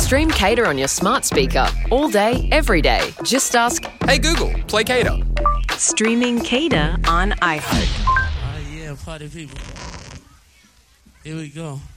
Stream Cater on your smart speaker all day, every day. Just ask, "Hey Google, play Cater." Streaming Cater on iHeart. Yeah, party people. Here we go.